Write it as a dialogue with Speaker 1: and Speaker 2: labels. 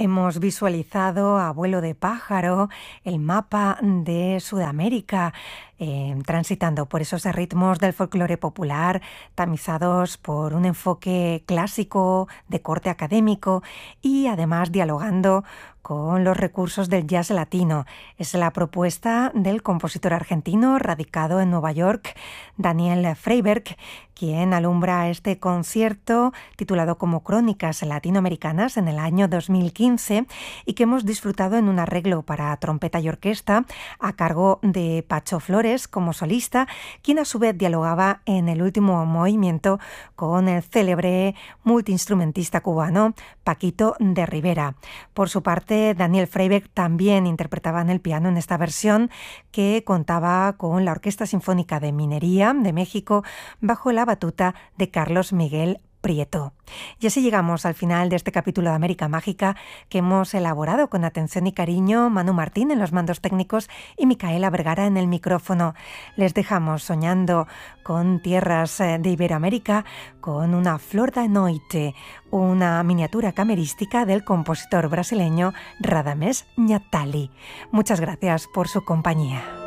Speaker 1: hemos visualizado a vuelo de pájaro el mapa de Sudamérica, transitando por esos ritmos del folclore popular, tamizados por un enfoque clásico de corte académico y además dialogando con los recursos del jazz latino. Es la propuesta del compositor argentino radicado en Nueva York, Daniel Freiberg, quien alumbra este concierto titulado como Crónicas Latinoamericanas en el año 2015 y que hemos disfrutado en un arreglo para trompeta y orquesta a cargo de Pacho Flores como solista, quien a su vez dialogaba en el último movimiento con el célebre multiinstrumentista cubano Paquito de Rivera. Por su parte, Daniel Freiberg también interpretaba en el piano en esta versión, que contaba con la Orquesta Sinfónica de Minería de México bajo la batuta de Carlos Miguel Prieto. Y así llegamos al final de este capítulo de América Mágica que hemos elaborado con atención y cariño Manu Martín en los mandos técnicos y Micaela Vergara en el micrófono. Les dejamos soñando con tierras de Iberoamérica con una Flor da Noite, una miniatura camerística del compositor brasileño Radamés Ñatali. Muchas gracias por su compañía.